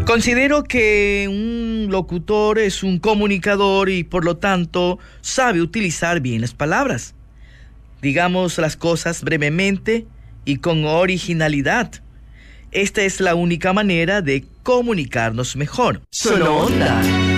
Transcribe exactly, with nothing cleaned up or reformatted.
Considero que un locutor es un comunicador y por lo tanto sabe utilizar bien las palabras. Digamos las cosas brevemente y con originalidad. Esta es la única manera de comunicarnos mejor. Solo Onda.